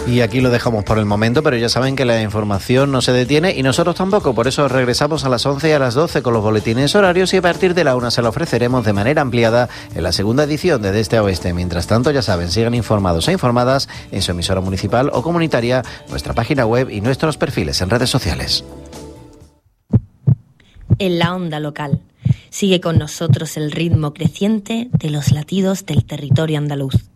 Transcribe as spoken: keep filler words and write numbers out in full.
Y aquí lo dejamos por el momento, pero ya saben que la información no se detiene y nosotros tampoco. Por eso regresamos a las once y a las doce con los boletines horarios y a partir de la una se lo ofreceremos de manera ampliada en la segunda edición de De Este a Oeste. Mientras tanto, ya saben, sigan informados e informadas en su emisora municipal o comunitaria, nuestra página web y nuestros perfiles en redes sociales. En la onda local. Sigue con nosotros el ritmo creciente de los latidos del territorio andaluz.